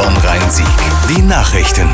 Bonn-Rhein-Sieg. Die Nachrichten.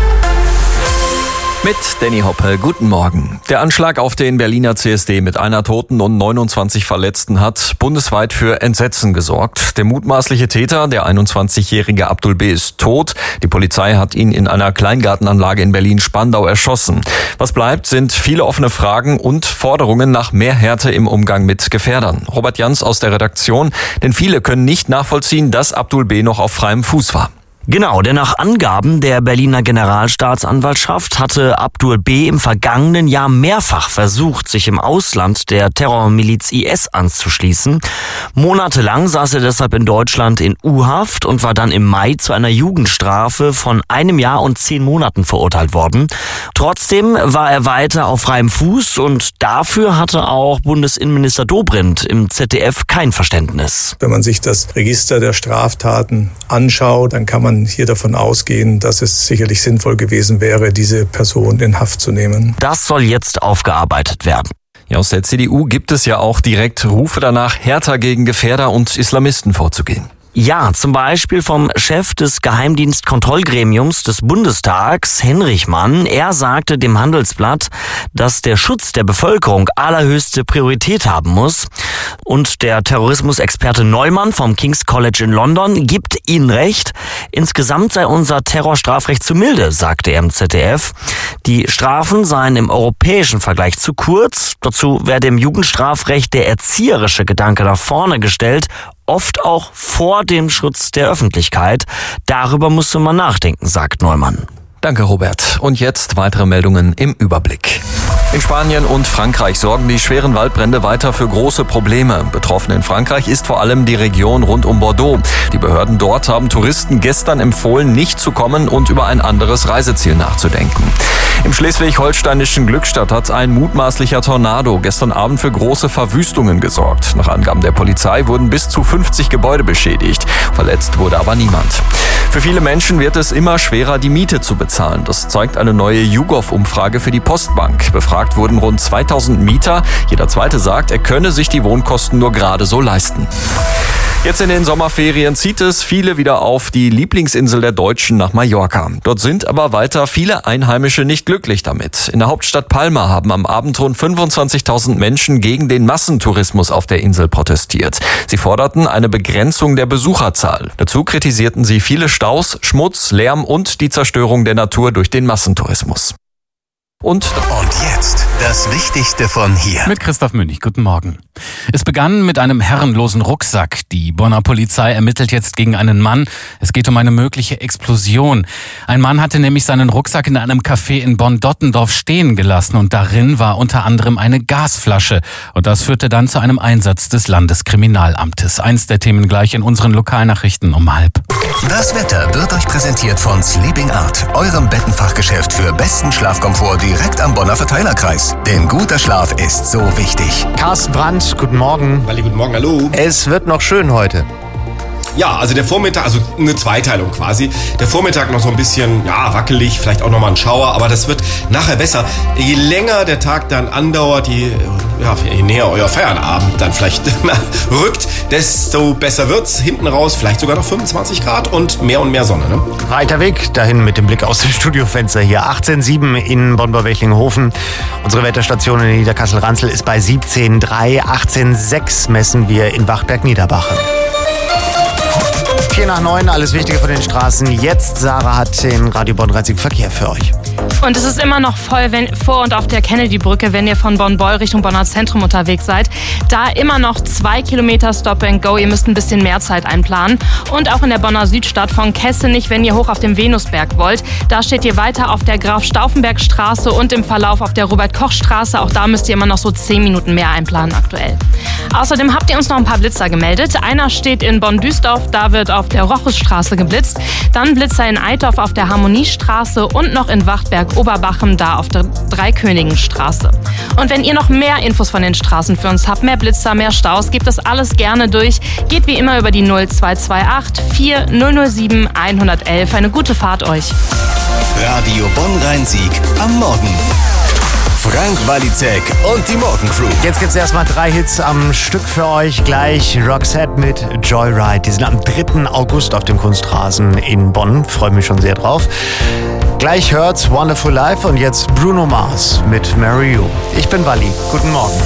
Mit Danny Hoppe, guten Morgen. Der Anschlag auf den Berliner CSD mit einer Toten und 29 Verletzten hat bundesweit für Entsetzen gesorgt. Der mutmaßliche Täter, der 21-jährige Abdul B., ist tot. Die Polizei hat ihn in einer Kleingartenanlage in Berlin-Spandau erschossen. Was bleibt, sind viele offene Fragen und Forderungen nach mehr Härte im Umgang mit Gefährdern. Robert Jans aus der Redaktion, denn viele können nicht nachvollziehen, dass Abdul B. noch auf freiem Fuß war. Genau, denn nach Angaben der Berliner Generalstaatsanwaltschaft hatte Abdul B. im vergangenen Jahr mehrfach versucht, sich im Ausland der Terrormiliz IS anzuschließen. Monatelang saß er deshalb in Deutschland in U-Haft und war dann im Mai zu einer Jugendstrafe von 1 Jahr und 10 Monaten verurteilt worden. Trotzdem war er weiter auf freiem Fuß und dafür hatte auch Bundesinnenminister Dobrindt im ZDF kein Verständnis. Wenn man sich das Register der Straftaten anschaut, dann kann man hier davon ausgehen, dass es sicherlich sinnvoll gewesen wäre, diese Person in Haft zu nehmen. Das soll jetzt aufgearbeitet werden. Ja, aus der CDU gibt es ja auch direkt Rufe danach, härter gegen Gefährder und Islamisten vorzugehen. Ja, zum Beispiel vom Chef des Geheimdienstkontrollgremiums des Bundestags, Henrich Mann. Er sagte dem Handelsblatt, dass der Schutz der Bevölkerung allerhöchste Priorität haben muss. Und der Terrorismusexperte Neumann vom King's College in London gibt ihnen recht. Insgesamt sei unser Terrorstrafrecht zu milde, sagte er im ZDF. Die Strafen seien im europäischen Vergleich zu kurz. Dazu werde im Jugendstrafrecht der erzieherische Gedanke nach vorne gestellt, oft auch vor dem Schutz der Öffentlichkeit. Darüber musste man nachdenken, sagt Neumann. Danke, Robert. Und jetzt weitere Meldungen im Überblick. In Spanien und Frankreich sorgen die schweren Waldbrände weiter für große Probleme. Betroffen in Frankreich ist vor allem die Region rund um Bordeaux. Die Behörden dort haben Touristen gestern empfohlen, nicht zu kommen und über ein anderes Reiseziel nachzudenken. Im schleswig-holsteinischen Glückstadt hat ein mutmaßlicher Tornado gestern Abend für große Verwüstungen gesorgt. Nach Angaben der Polizei wurden bis zu 50 Gebäude beschädigt. Verletzt wurde aber niemand. Für viele Menschen wird es immer schwerer, die Miete zu bezahlen. Das zeigt eine neue YouGov-Umfrage für die Postbank. Befragt wurden rund 2000 Mieter. Jeder Zweite sagt, er könne sich die Wohnkosten nur gerade so leisten. Jetzt in den Sommerferien zieht es viele wieder auf die Lieblingsinsel der Deutschen nach Mallorca. Dort sind aber weiter viele Einheimische nicht glücklich damit. In der Hauptstadt Palma haben am Abend rund 25.000 Menschen gegen den Massentourismus auf der Insel protestiert. Sie forderten eine Begrenzung der Besucherzahl. Dazu kritisierten sie viele Staus, Schmutz, Lärm und die Zerstörung der Natur durch den Massentourismus. Und jetzt das Wichtigste von hier. Mit Christoph Münch, guten Morgen. Es begann mit einem herrenlosen Rucksack. Die Bonner Polizei ermittelt jetzt gegen einen Mann. Es geht um eine mögliche Explosion. Ein Mann hatte nämlich seinen Rucksack in einem Café in Bonn-Dottendorf stehen gelassen und darin war unter anderem eine Gasflasche. Und das führte dann zu einem Einsatz des Landeskriminalamtes. Eins der Themen gleich in unseren Lokalnachrichten um 12:30. Das Wetter wird euch präsentiert von Sleeping Art, eurem Bettenfachgeschäft für besten Schlafkomfort direkt am Bonner Verteilerkreis. Denn guter Schlaf ist so wichtig. Carsten Brandt, guten Morgen. Walli, guten Morgen, hallo. Es wird noch schön heute. Ja, also der Vormittag, also eine Zweiteilung quasi. Der Vormittag noch so ein bisschen, wackelig, vielleicht auch nochmal ein Schauer, aber das wird nachher besser. Je länger der Tag dann andauert, je näher euer Feierabend dann vielleicht rückt, desto besser wird's. Hinten raus vielleicht sogar noch 25 Grad und mehr Sonne, ne? Weiter Weg, dahin mit dem Blick aus dem Studiofenster hier. 18,7 in Bonn-Wechlinghofen. Unsere Wetterstation in Niederkassel-Ranzel ist bei 17,3. 18,6 messen wir in Wachberg-Niederbache. 8:45, alles Wichtige von den Straßen. Jetzt, Sarah hat den Radio Bonn-Rhein-Sieg Verkehr für euch. Und es ist immer noch voll vor und auf der Kennedy-Brücke, wenn ihr von Bonn-Beul Richtung Bonner Zentrum unterwegs seid. Da immer noch 2 Kilometer Stop and Go. Ihr müsst ein bisschen mehr Zeit einplanen. Und auch in der Bonner Südstadt von Kessenich, wenn ihr hoch auf den Venusberg wollt. Da steht ihr weiter auf der Graf-Stauffenberg-Straße und im Verlauf auf der Robert-Koch-Straße. Auch da müsst ihr immer noch so 10 Minuten mehr einplanen aktuell. Außerdem habt ihr uns noch ein paar Blitzer gemeldet. Einer steht in Bonn-Düsseldorf, da wird auf der Rochusstraße geblitzt. Dann Blitzer in Eitorf auf der Harmoniestraße und noch in Wachtberg-Oberbachem, da auf der Dreikönigenstraße. Und wenn ihr noch mehr Infos von den Straßen für uns habt, mehr Blitzer, mehr Staus, gebt das alles gerne durch. Geht wie immer über die 0228 4007 111. Eine gute Fahrt euch. Radio Bonn-Rhein-Sieg am Morgen. Frank, Walizek und die Morgencrew. Jetzt gibt's erstmal 3 Hits am Stück für euch. Gleich Roxette mit Joyride. Die sind am 3. August auf dem Kunstrasen in Bonn. Freue mich schon sehr drauf. Gleich hört's Wonderful Life und jetzt Bruno Mars mit Marry You. Ich bin Wally. Guten Morgen.